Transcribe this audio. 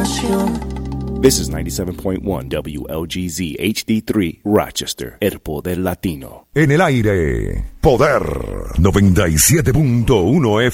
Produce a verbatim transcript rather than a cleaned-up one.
información. This is ninety-seven point one W L G Z H D three Rochester, el poder latino. En el aire, Poder noventa y siete punto uno F